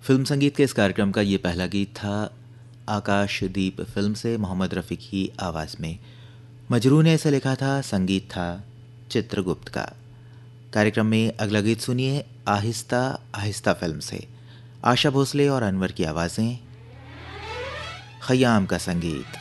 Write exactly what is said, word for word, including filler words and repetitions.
Film संगीत के इस कार्यक्रम का ये पहला गीत था आकाशदीप फिल्म से, मोहम्मद रफ़ी की आवाज़ में। मजरू ने इसे लिखा था, संगीत था चित्रगुप्त का। कार्यक्रम में अगला गीत सुनिए आहिस्ता आहिस्ता फिल्म से। आशा भोसले और अनवर की आवाज़ें, खयाम का संगीत।